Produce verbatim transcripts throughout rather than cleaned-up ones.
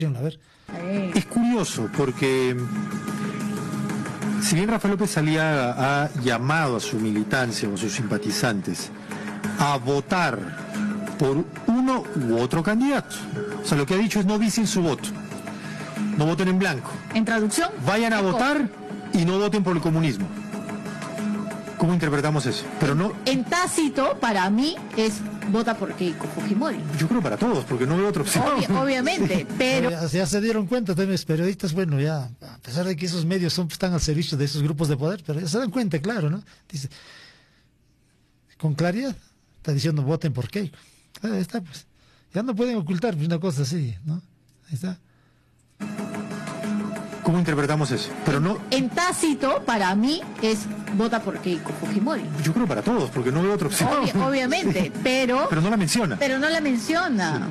A ver. Es curioso porque si bien Rafael López Aliaga ha llamado a su militancia o a sus simpatizantes a votar por uno u otro candidato, o sea, lo que ha dicho es no vicen su voto, no voten en blanco. En traducción, vayan a votar y no voten por el comunismo. ¿Cómo interpretamos eso? Pero no. En tácito, para mí, es vota por Keiko Fujimori. Yo creo para todos, porque no veo otra opción. Obvio, obviamente, Sí. pero... Ya, ya se dieron cuenta también los periodistas, bueno, ya, a pesar de que esos medios son, están al servicio de esos grupos de poder, pero ya se dan cuenta, claro, ¿no? Dice, con claridad, está diciendo voten por Keiko. Ahí está, pues. Ya no pueden ocultar pues, una cosa así, ¿no? Ahí está. ¿Cómo interpretamos eso? Pero no. En tácito, para mí, es vota por Keiko Fujimori. Yo creo para todos, porque no veo otra opción. Obvio, obviamente, pero... Pero no la menciona. Pero no la menciona.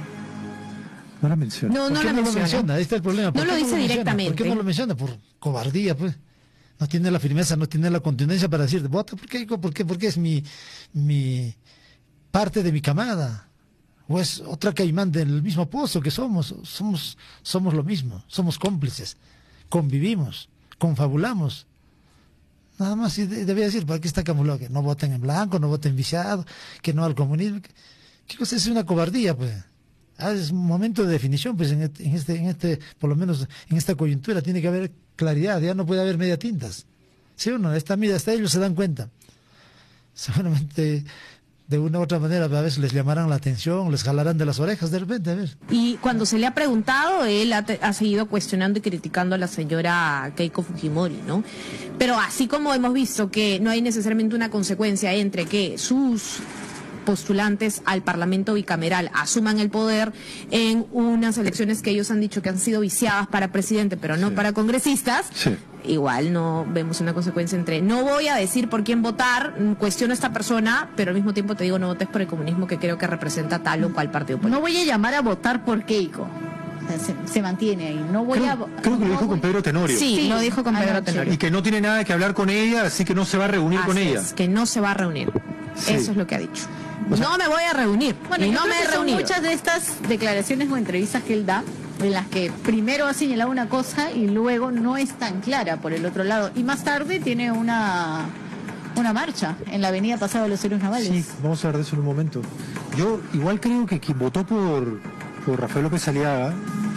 No la menciona. No, ¿Por no qué la no lo menciona. menciona? Ahí está el problema. ¿Por No qué lo dice menciona? directamente. ¿Por qué no lo menciona? Por cobardía, pues. No tiene la firmeza, no tiene la contundencia para decir, vota por Keiko, ¿por qué? Porque es mi, mi parte de mi camada. O es otra caimán del mismo pozo que somos. Somos, somos lo mismo, somos cómplices. Convivimos, confabulamos. Nada más y de, debía decir, ¿para qué está camuflado? Que no voten en blanco, no voten viciado, que no al comunismo. ¿Qué cosa es una cobardía, pues? Ah, es un momento de definición, pues en este, en este, en este, por lo menos en esta coyuntura tiene que haber claridad, ya no puede haber media tintas. ¿Sí o no? Esta mida, hasta ellos se dan cuenta. Seguramente de una u otra manera a veces les llamarán la atención, les jalarán de las orejas de repente, a ver. Y cuando se le ha preguntado, él ha, ha seguido cuestionando y criticando a la señora Keiko Fujimori, ¿no? Pero así como hemos visto que no hay necesariamente una consecuencia entre que sus postulantes al Parlamento bicameral asuman el poder en unas elecciones que ellos han dicho que han sido viciadas para presidente, pero no Sí. para congresistas, Sí. igual no vemos una consecuencia entre no voy a decir por quién votar, cuestiono a esta persona, pero al mismo tiempo te digo no votes por el comunismo que creo que representa tal o cual partido político. No voy a llamar a votar por Keiko. O sea, se, se mantiene ahí. No voy Creo, a... creo que lo no dijo voy- con Pedro Tenorio. Sí, Sí, lo dijo con Pedro anoche. Tenorio. Y que no tiene nada que hablar con ella, así que no se va a reunir con Así ella. es, que no se va a reunir. Sí. Eso es lo que ha dicho. O sea- no me voy a reunir. Bueno, y yo no creo me he que son reunido. muchas de estas declaraciones o entrevistas que él da, en las que primero ha señalado una cosa y luego no es tan clara por el otro lado. Y más tarde tiene una, una marcha en la avenida Paseo de los Héroes Navales. Sí, vamos a hablar de eso en un momento. Yo igual creo que quien votó por, por Rafael López Aliaga,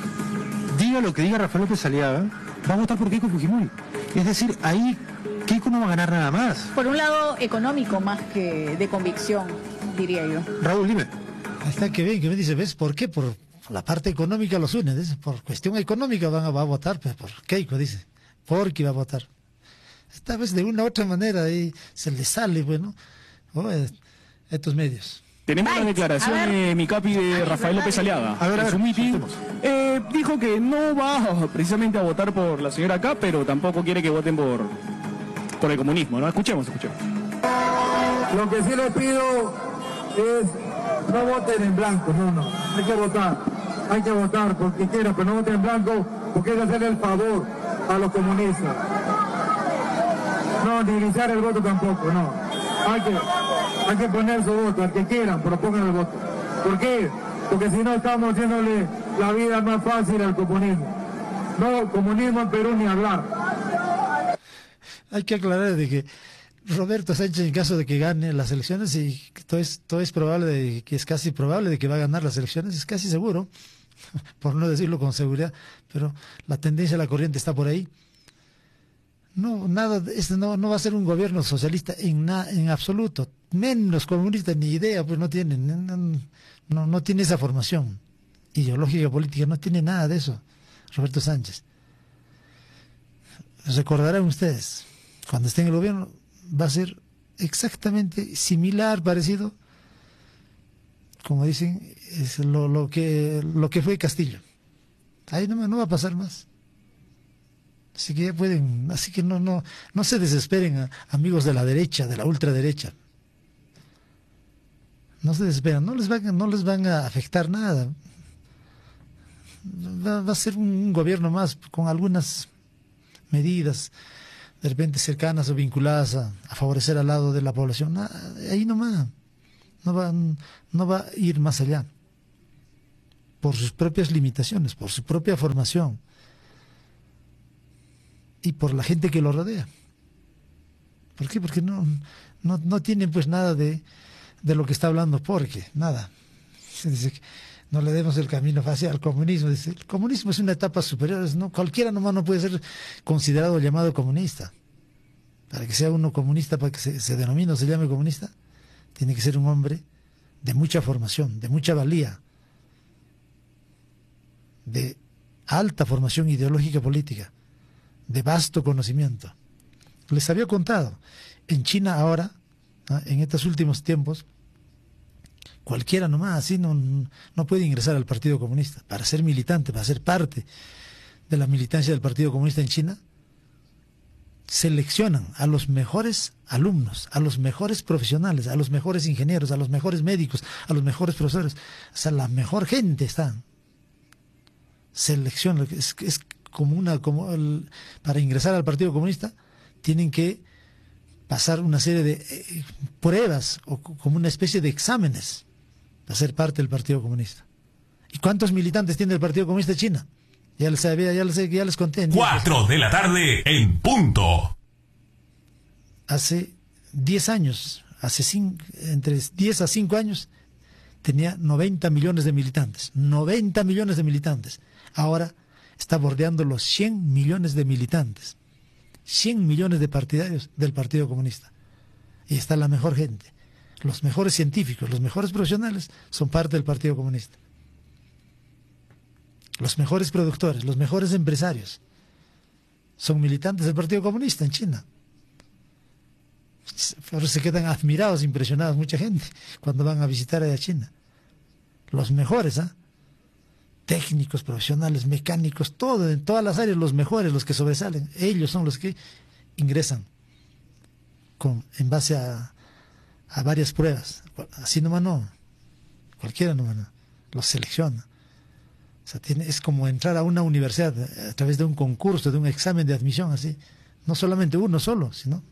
diga lo que diga Rafael López Aliaga, va a votar por Keiko Fujimori. Es decir, ahí Keiko no va a ganar nada más. Por un lado económico más que de convicción, diría yo. Raúl, dime. Ahí está, que bien, que me dice, ¿ves por qué? Por la parte económica los une, dice, por cuestión económica van a, va a votar, pues por Keiko, dice, porque va a votar. Esta vez de una u otra manera ahí se le sale, bueno, oh, eh, estos medios. Tenemos Ay, la declaración a ver. de mi capi de Ay, Rafael verdad, López Aliaga. A ver, a en ver, su meeting, soltemos. eh, dijo que no va precisamente a votar por la señora acá, pero tampoco quiere que voten por, por el comunismo, ¿no? Escuchemos, escuchemos. Lo que sí les pido es no voten en blanco, no, no. Hay que votar, hay que votar porque quieran, pero no voten en blanco porque es hacer el favor a los comunistas. No, ni iniciar el voto tampoco, no. Hay que, hay que poner su voto, al que quieran, pero pongan el voto. ¿Por qué? Porque si no estamos haciéndole la vida más fácil al comunismo. No, comunismo en Perú ni hablar. Hay que aclarar de que Roberto Sánchez, en caso de que gane las elecciones, y que todo es, todo es probable, de, que es casi probable de que va a ganar las elecciones, es casi seguro, por no decirlo con seguridad, pero la tendencia, la corriente está por ahí. No, nada, este no, no va a ser un gobierno socialista en, na, en absoluto, menos comunista, ni idea, pues no tienen, no, no, no tiene esa formación ideológica política, no tiene nada de eso, Roberto Sánchez. Recordarán ustedes, cuando esté en el gobierno, va a ser exactamente similar, parecido, como dicen, es lo, lo que lo que fue Castillo. Ahí no, no va a pasar más. Así que ya pueden, así que no, no, no se desesperen, a, amigos de la derecha, de la ultraderecha. No se desesperan, no les van, no les van a afectar nada. Va, va a ser un gobierno más con algunas medidas de repente cercanas o vinculadas a, a favorecer al lado de la población. Nada, ahí nomás, no va, no va a ir más allá. por sus propias limitaciones, por su propia formación y por la gente que lo rodea. ¿Por qué? Porque no, no, no tienen pues nada de, de lo que está hablando, porque nada. Dice que no le demos el camino fácil al comunismo. Dice, el comunismo es una etapa superior, no, cualquiera nomás no puede ser considerado llamado comunista. Para que sea uno comunista, para que se, se denomine o se llame comunista, tiene que ser un hombre de mucha formación, de mucha valía, de alta formación ideológica política, de vasto conocimiento. Les había contado, en China ahora, ¿no?, en estos últimos tiempos, cualquiera nomás así no, no puede ingresar al Partido Comunista. Para ser militante, para ser parte de la militancia del Partido Comunista en China, seleccionan a los mejores alumnos, a los mejores profesionales, a los mejores ingenieros, a los mejores médicos, a los mejores profesores. O sea, la mejor gente está. Selección, es, es como una, como el, para ingresar al Partido Comunista tienen que pasar una serie de eh, pruebas o como una especie de exámenes para ser parte del Partido Comunista. ¿Y cuántos militantes tiene el Partido Comunista de China? Ya les sabía, ya les, ya les conté. Cuatro de la tarde en punto. Hace diez años, hace cinco, entre diez a cinco años, tenía noventa millones de militantes. noventa millones de militantes. Ahora está bordeando los cien millones de militantes. cien millones de partidarios del Partido Comunista. Y está la mejor gente. Los mejores científicos, los mejores profesionales son parte del Partido Comunista. Los mejores productores, los mejores empresarios son militantes del Partido Comunista en China. Por eso se quedan admirados, impresionados mucha gente cuando van a visitar a China. Los mejores, ¿ah? ¿eh? Técnicos, profesionales, mecánicos, todo, en todas las áreas, los mejores, los que sobresalen, ellos son los que ingresan con, en base a, a varias pruebas. Así nomás no, cualquiera nomás no, los selecciona. O sea, tiene, es como entrar a una universidad a través de un concurso, de un examen de admisión, así. No solamente uno solo, sino...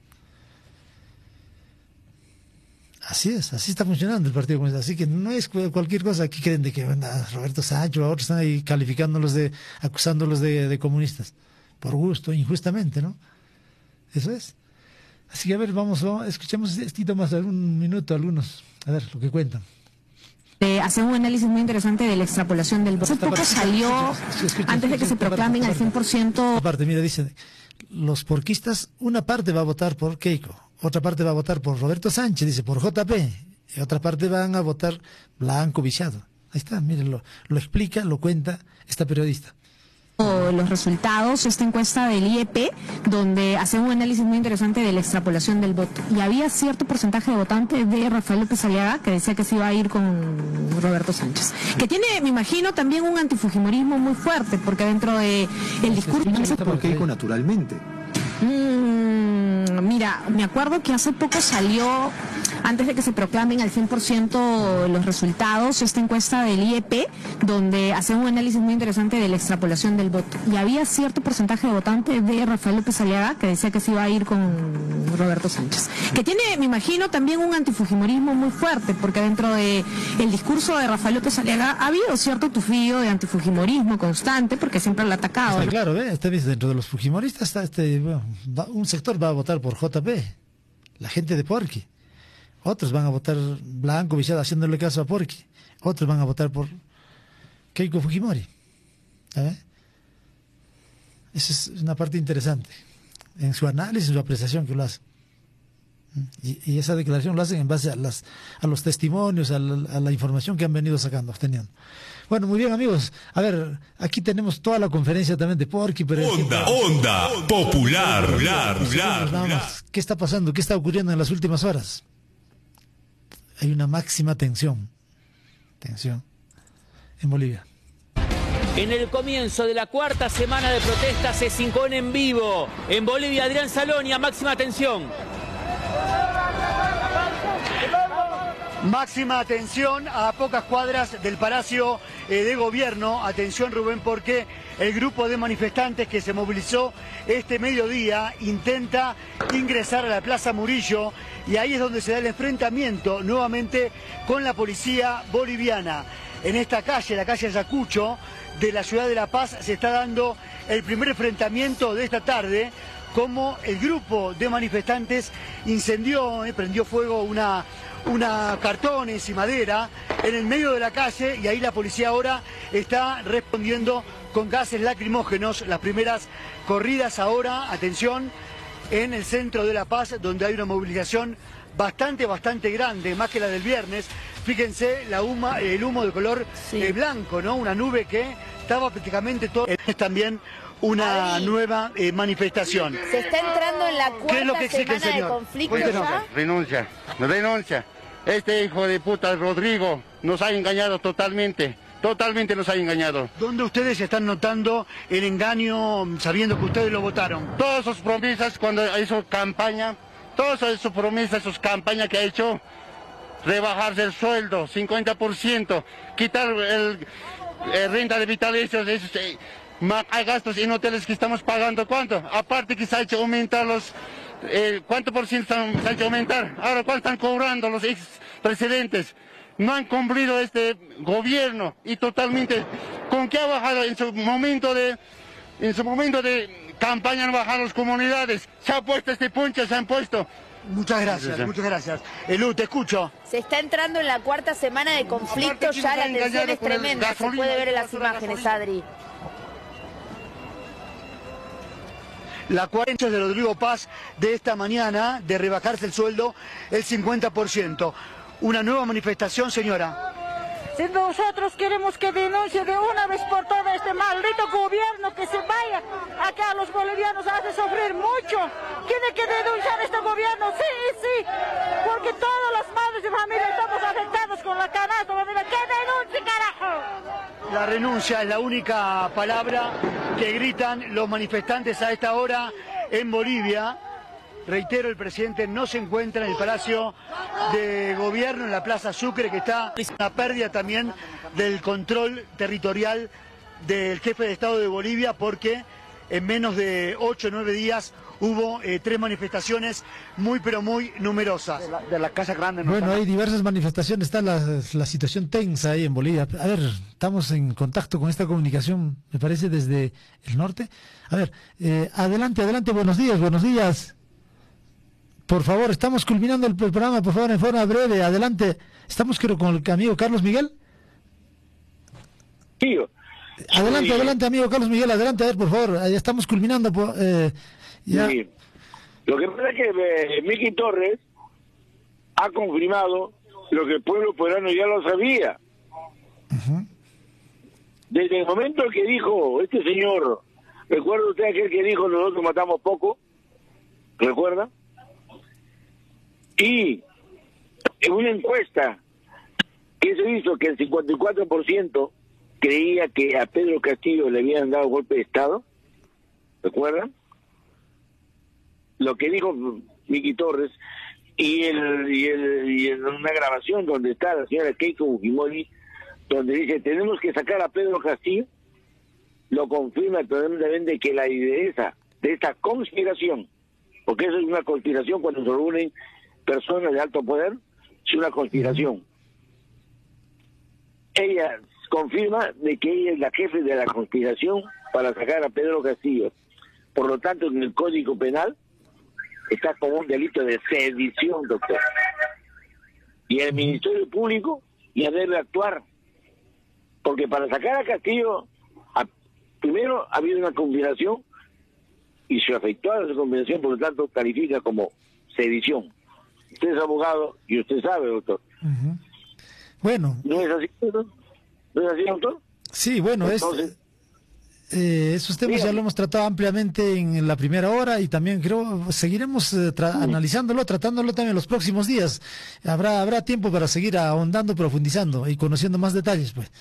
Así es, así está funcionando el Partido Comunista. Así que no es cualquier cosa. Aquí creen de que bueno, Roberto Sancho, otros están ahí calificándolos de, acusándolos de, de comunistas. Por gusto, injustamente, ¿no? Eso es. Así que a ver, vamos, vamos escuchemos esto más, un minuto, algunos, a ver lo que cuentan. Eh, hace un análisis muy interesante de la extrapolación del voto. Hace poco salió, antes de que se proclamen al cien por ciento... Aparte, mira, dice, los porquistas, una parte va a votar por Keiko, otra parte va a votar por Roberto Sánchez, dice, por J P, y otra parte van a votar Blanco Villado. Ahí está, miren, lo, lo explica, lo cuenta esta periodista. Los resultados, esta encuesta del I E P, donde hace un análisis muy interesante de la extrapolación del voto. Y había cierto porcentaje de votantes de Rafael López Aliaga que decía que se iba a ir con Roberto Sánchez. Que tiene, me imagino, también un antifujimorismo muy fuerte, porque dentro de el discurso... ¿No por Keiko naturalmente? Mm, mira, me acuerdo que hace poco salió, antes de que se proclamen al cien por ciento los resultados, esta encuesta del I E P, donde hace un análisis muy interesante de la extrapolación del voto. Y había cierto porcentaje de votantes de Rafael López Aliaga que decía que se iba a ir con Roberto Sánchez. Que tiene, me imagino, también un antifujimorismo muy fuerte, porque dentro de el discurso de Rafael López Aliaga ha habido cierto tufillo de antifujimorismo constante, porque siempre lo ha atacado. Está ¿no? claro, ¿eh? Este, dentro de los fujimoristas está este, bueno, va, un sector va a votar por J P, la gente de Porqui. Otros van a votar Blanco Villado haciéndole caso a Porqui. Otros van a votar por Keiko Fujimori. ¿Eh? Esa es una parte interesante en su análisis, en su apreciación que lo hace. Y, y esa declaración lo hacen en base a, las, a los testimonios, a la, a la información que han venido sacando, obteniendo. Bueno, muy bien, amigos. A ver, aquí tenemos toda la conferencia también de Porqui. Pero Onda, que... onda, popular, popular, popular, popular. ¿Qué está pasando? ¿Qué está ocurriendo en las últimas horas? Hay una máxima tensión, tensión en Bolivia. En el comienzo de la cuarta semana de protestas se impone en vivo. En Bolivia, Adrián Saloni, a máxima tensión. Máxima atención a pocas cuadras del Palacio eh, de Gobierno. Atención, Rubén, porque el grupo de manifestantes que se movilizó este mediodía intenta ingresar a la Plaza Murillo y ahí es donde se da el enfrentamiento nuevamente con la policía boliviana. en esta calle, la calle Ayacucho, de la ciudad de La Paz, se está dando el primer enfrentamiento de esta tarde, como el grupo de manifestantes incendió, eh, prendió fuego una, una cartones y madera en el medio de la calle, y ahí la policía ahora está respondiendo con gases lacrimógenos. Las primeras corridas ahora, atención, en el centro de La Paz, donde hay una movilización bastante, bastante grande, más que la del viernes. Fíjense la huma, el humo de color sí. eh, blanco, ¿no? Una nube que estaba prácticamente todo. Es también una Ay. nueva eh, manifestación. Se está entrando en la cuarta ¿Qué es lo que exige semana el señor? de conflicto ya. Renuncia, renuncia. Este hijo de puta Rodrigo nos ha engañado totalmente. Totalmente nos ha engañado. ¿Dónde ustedes están notando el engaño sabiendo que ustedes lo votaron? Todas sus promesas cuando hizo campaña, todas sus promesas, sus campañas que ha hecho, rebajarse el sueldo, cincuenta por ciento, quitar el, el renta de vitalicios, esos, eh, hay gastos en hoteles que estamos pagando, ¿cuánto? Aparte que se ha hecho aumentar los, eh, ¿cuánto por ciento se ha hecho aumentar? Ahora, ¿cuánto están cobrando los expresidentes? No han cumplido este gobierno y totalmente, ¿con qué ha bajado en su momento de, en su momento de campaña han bajado las comunidades? Se ha puesto este poncho, se han puesto. Muchas gracias, sí, sí. muchas gracias. Elú, te escucho. Se está entrando en la cuarta semana de conflicto, ya la tensión es tremenda, se puede ver en las imágenes, Adri. La cuarenta de Rodrigo Paz de esta mañana, de rebajarse el sueldo el cincuenta por ciento. Una nueva manifestación, señora. Si nosotros queremos que denuncie de una vez por todas este maldito gobierno, que se vaya, acá a los bolivianos hace sufrir mucho. Tiene que denunciar este gobierno, sí, sí, porque todas las madres de familia estamos afectados con la canasta. ¡Que denuncie, carajo! La renuncia es la única palabra que gritan los manifestantes a esta hora en Bolivia. Reitero, el presidente no se encuentra en el Palacio de Gobierno, en la Plaza Sucre, que está una pérdida también del control territorial del jefe de Estado de Bolivia, porque en menos de ocho o nueve días hubo eh, tres manifestaciones muy pero muy numerosas. De la, de la Casa Grande. No bueno, está... hay diversas manifestaciones, está la, la situación tensa ahí en Bolivia. A ver, estamos en contacto con esta comunicación, me parece, desde el norte. A ver, eh, adelante, adelante, buenos días, buenos días. Por favor, estamos culminando el programa, por favor, en forma breve, adelante. Estamos, creo, con el amigo Carlos Miguel. Tío. Adelante, sí. adelante, amigo Carlos Miguel, adelante, a ver, por favor, ya estamos culminando. Eh, ya. Sí. Lo que pasa es que eh, Miki Torres ha confirmado lo que el pueblo peruano ya lo sabía. Uh-huh. Desde el momento que dijo este señor, ¿recuerda usted aquel que dijo nosotros matamos poco? ¿Recuerda? Y en una encuesta que se hizo que el cincuenta y cuatro por ciento creía que a Pedro Castillo le habían dado golpe de Estado, ¿recuerdan? Lo que dijo Miki Torres, y, el, y, el, y en una grabación donde está la señora Keiko Fujimori, donde dice, tenemos que sacar a Pedro Castillo, lo confirma totalmente que la lideresa de esta conspiración, porque eso es una conspiración cuando se reúnen personas de alto poder, es una conspiración. Ella confirma de que ella es la jefe de la conspiración para sacar a Pedro Castillo. Por lo tanto, en el Código Penal está como un delito de sedición, doctor. Y el Ministerio Público ya debe actuar, porque para sacar a Castillo, a, primero ha habido una combinación y se afectó a esa combinación, por lo tanto califica como sedición. Usted es abogado y usted sabe, doctor. Uh-huh. Bueno. ¿No es así, doctor? ¿No es así, doctor? Sí, bueno, Entonces, es, eh, esos temas dígame. Ya lo hemos tratado ampliamente en la primera hora y también creo seguiremos eh, tra- sí. analizándolo, tratándolo también en los próximos días. Habrá habrá tiempo para seguir ahondando, profundizando y conociendo más detalles, pues.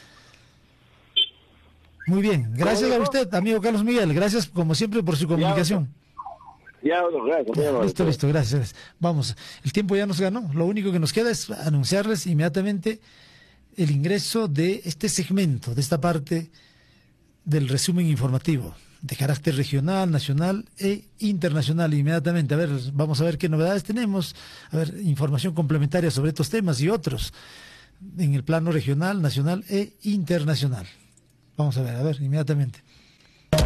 Muy bien, gracias a usted, amigo Carlos Miguel, gracias como siempre por su comunicación. Ya, ya, gracias, ya, listo, listo, gracias. Vamos, el tiempo ya nos ganó, lo único que nos queda es anunciarles inmediatamente el ingreso de este segmento, de esta parte del resumen informativo, de carácter regional, nacional e internacional. Inmediatamente, a ver, vamos a ver qué novedades tenemos, a ver, información complementaria sobre estos temas y otros. en el plano regional, nacional e internacional. Vamos a ver, a ver, inmediatamente.